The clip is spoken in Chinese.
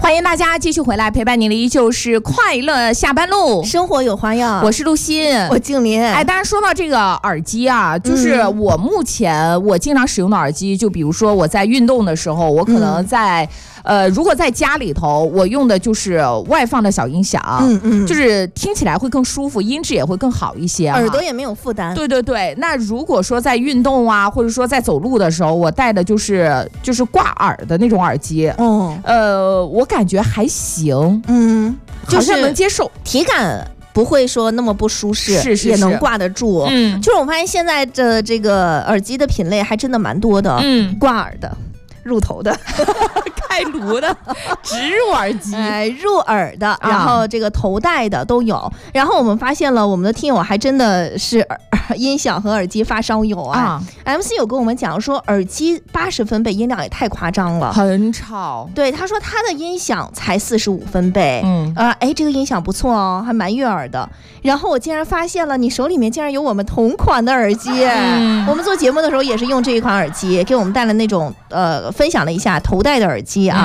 欢迎大家继续回来，陪伴你的依旧是快乐下班路， 生活有花样。 我是陆欣， 我静林。 哎，大家说到这个耳机啊，就是我目前我经常使用的耳机，就比如说我在运动的时候，我可能在如果在家里头，我用的就是外放的小音响，就是听起来会更舒服，音质也会更好一些， 耳朵也没有负担。 对对对，那如果说在运动啊，或者说在走路的时候，我戴的就是挂耳的那种耳机，我感觉还行，好像能接受， 体感不会说那么不舒适， 是也能挂得住。就是我发现现在的这个耳机的品类还真的蛮多的，挂耳的、入头的、 开颅的、植入耳机， 入耳的，然后这个头戴的都有。然后我们发现了，我们的听友还真的是音响和耳机发烧友啊。MC 有跟我们讲说，耳机80分贝音量也太夸张了， 很吵。 对，他说他的音响才45分贝，这个音响不错哦，还蛮悦耳的。然后我竟然发现了，你手里面竟然有我们同款的耳机。我们做节目的时候也是用这一款耳机，给我们带了那种分享了一下头戴的耳机啊。